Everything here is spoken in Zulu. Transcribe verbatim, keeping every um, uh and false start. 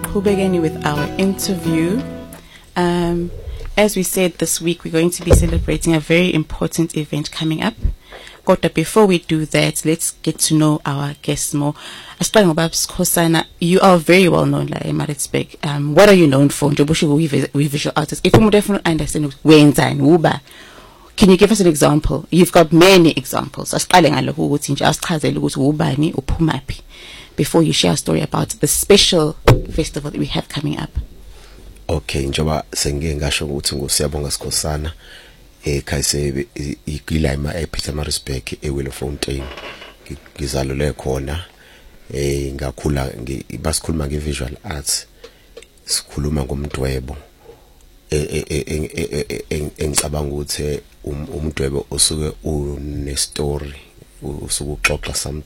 asiqhubekeni with our interview. Um, as we said this week, we're going to be celebrating a very important event coming up. But before we do that, let's get to know our guests more. Asqala ngoba Sikhosana, you are very well known like Maritzburg. Um, what are you known for? Njengoba we visual artists. If we don't understand wenzani uba, can you give us an example? You've got many examples. Asqale ngalokho ukuthi nje asichazele ukuthi ubani uphumaphi before you share a story about the special festival that we have coming up. Okay, njoba sengike ngasho ukuthi ngusiyabonga Sikhosana ekhayise igilima ePietermaritzburg eWillowfontein. Ngizalule khona eh ngakhula basikhuluma ngevisual arts. Sikhuluma ngomdwebo. Engicabanga ukuthi umdwebo osuke une story usuke uxoxa